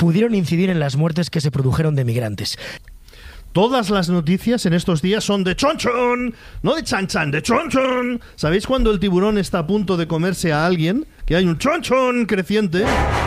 pudieron incidir en las muertes que se produjeron de migrantes. Todas las noticias en estos días son de chon chon, no de chan chan, de chon chon. ¿Sabéis cuando el tiburón está a punto de comerse a alguien? Que hay un chon chon creciente.